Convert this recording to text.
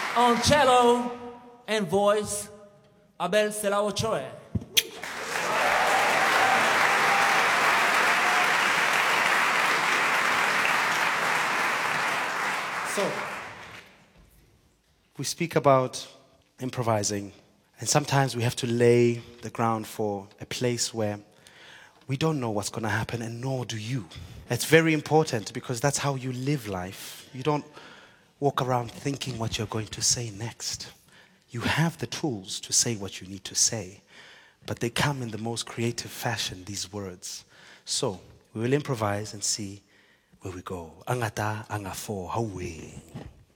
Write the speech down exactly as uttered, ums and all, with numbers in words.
On cello and voice, Abel Selaochoe. So, we speak about improvising, and sometimes we have to lay the ground for a place where we don't know what's going to happen, and nor do you. It's very important because that's how you live life. You don't walk around thinking what you're going to say next. You have the tools to say what you need to say, but they come in the most creative fashion, these words. So, we will improvise and see where we go. Angata, angafo, hawe.